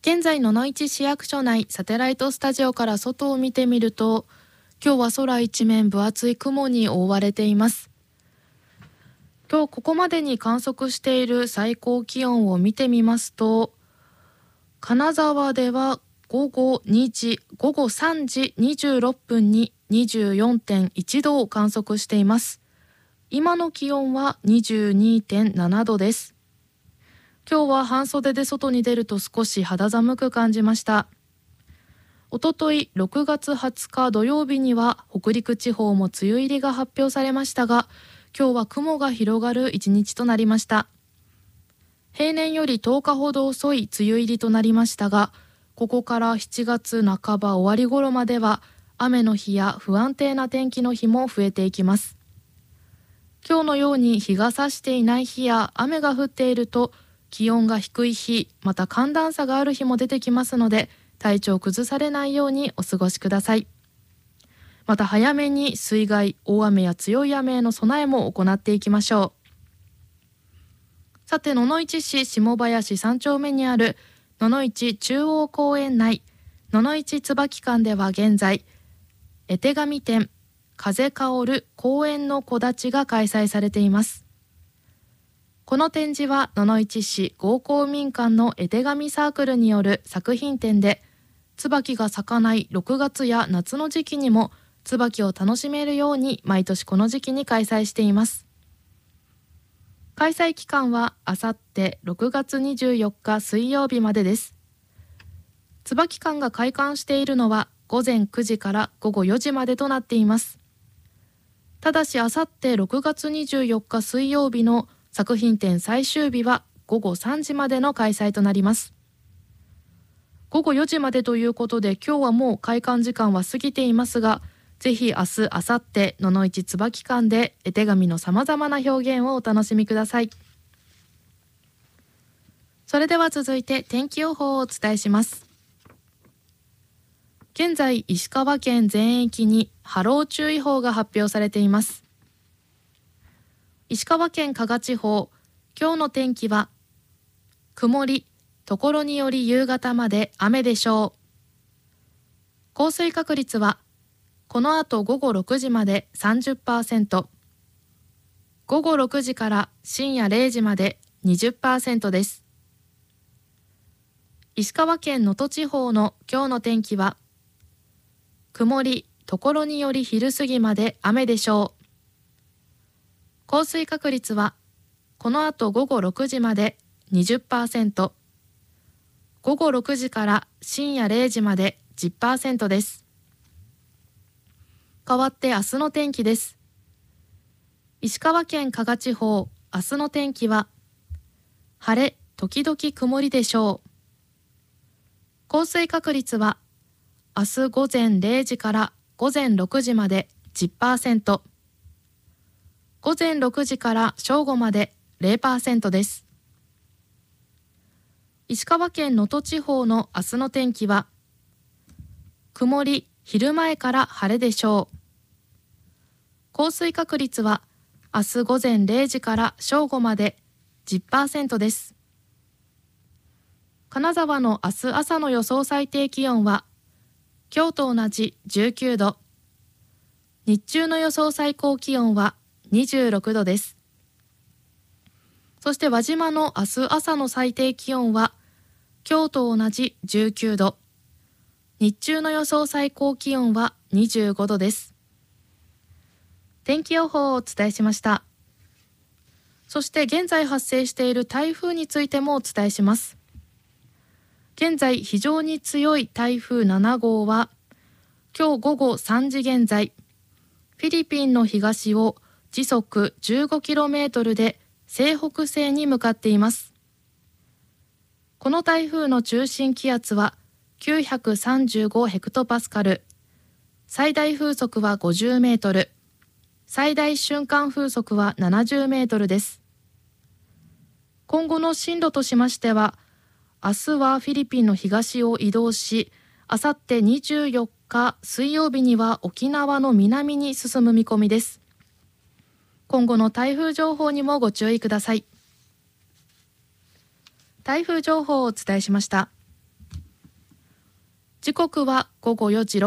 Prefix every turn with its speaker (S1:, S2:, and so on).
S1: 現在野々市市役所内サテライトスタジオから外を見てみると、今日は空一面分厚い雲に覆われています。今日ここまでに観測している最高気温を見てみますと、金沢では午後3時26分に 24.1 度を観測しています。今の気温は 22.7 度です。今日は半袖で外に出ると少し肌寒く感じました。おととい6月20日土曜日には北陸地方も梅雨入りが発表されましたが、今日は雲が広がる一日となりました。平年より10日ほど遅い梅雨入りとなりましたが、ここから7月半ば終わり頃までは雨の日や不安定な天気の日も増えていきます。今日のように日が差していない日や雨が降っていると気温が低い日、また寒暖差がある日も出てきますので、体調を崩されないようにお過ごしください。また早めに水害、大雨や強い雨への備えも行っていきましょう。さて、野々市市下林3丁目にある野々市中央公園内野々市椿館では現在、絵手紙展風香る公園の木立が開催されています。この展示は野々市市郷公民館の絵手紙サークルによる作品展で、椿が咲かない6月や夏の時期にも椿を楽しめるように毎年この時期に開催しています。開催期間はあさって6月24日水曜日までです。椿館が開館しているのは午前9時から午後4時までとなっています。ただしあさって6月24日水曜日の作品展最終日は午後3時までの開催となります。午後4時までということで、今日はもう開館時間は過ぎていますが、ぜひ明日、明後日、野々市椿館で絵手紙のさまざまな表現をお楽しみください。それでは続いて天気予報をお伝えします。現在、石川県全域に波浪注意報が発表されています。石川県加賀地方、今日の天気は曇り、ところにより夕方まで雨でしょう。降水確率はこの後午後6時まで 30%、午後6時から深夜0時まで 20% です。石川県能登地方の今日の天気は曇り、ところにより昼過ぎまで雨でしょう。降水確率はこの後午後6時まで 20%、午後6時から深夜0時まで 10% です。変わって明日の天気です。石川県加賀地方、明日の天気は晴れ時々曇りでしょう。降水確率は明日午前0時から午前6時まで 10%、午前6時から正午まで 0% です。石川県能登地方の明日の天気は曇り、昼前から晴れでしょう。降水確率は明日午前0時から正午まで 10% です。金沢の明日朝の予想最低気温は今日と同じ19度、日中の予想最高気温は26度です。そして輪島の明日朝の最低気温は今日と同じ19度、日中の予想最高気温は25度です。天気予報をお伝えしました。そして現在発生している台風についてもお伝えします。現在非常に強い台風7号は今日午後3時現在、フィリピンの東を時速 15km で西北西に向かっています。この台風の中心気圧は935ヘクトパスカル、最大風速は50メートル、最大瞬間風速は70メートルです。今後の進路としましては、明日はフィリピンの東を移動し、あさって24日水曜日には沖縄の南に進む見込みです。今後の台風情報にもご注意ください。台風情報をお伝えしました。 時刻は午後4時